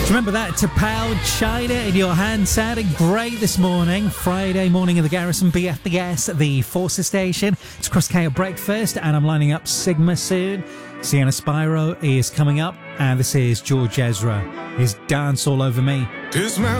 Remember that Tapao China in your hand sounding great this morning. Friday morning in the Garrison, BF the Gas, the Forces Station. It's Cross K at breakfast, and I'm lining up Sigma soon. Sienna Spyro is coming up, and this is George Ezra. His Dance All Over Me.